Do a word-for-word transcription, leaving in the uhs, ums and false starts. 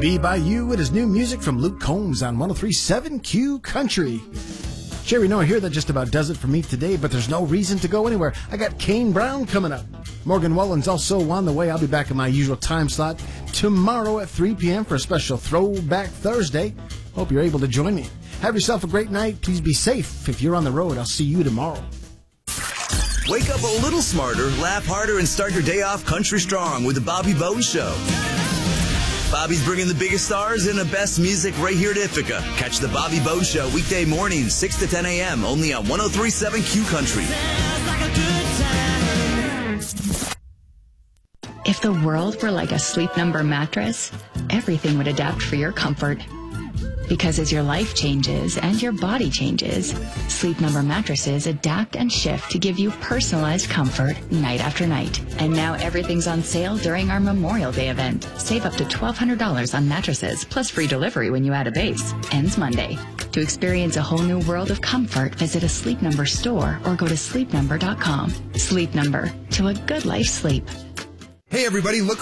Be By You. It is new music from Luke Combs on one oh three point seven Q Country. Sherry, no, I hear that just about does it for me today, but there's no reason to go anywhere. I got Kane Brown coming up. Morgan Wallen's also on the way. I'll be back in my usual time slot tomorrow at three p.m. for a special Throwback Thursday. Hope you're able to join me. Have yourself a great night. Please be safe. If you're on the road, I'll see you tomorrow. Wake up a little smarter, laugh harder, and start your day off country strong with the Bobby Bones Show. Bobby's bringing the biggest stars and the best music right here at Ithaca. Catch the Bobby Bones Show weekday mornings, six to ten a.m. only on one oh three point seven Q Country. If the world were like a Sleep Number mattress, everything would adapt for your comfort. Because as your life changes and your body changes, Sleep Number mattresses adapt and shift to give you personalized comfort night after night. And now everything's on sale during our Memorial Day event. Save up to twelve hundred dollars on mattresses, plus free delivery when you add a base. Ends Monday. To experience a whole new world of comfort, visit a Sleep Number store or go to sleep number dot com. Sleep Number. To a good life sleep. Hey everybody, look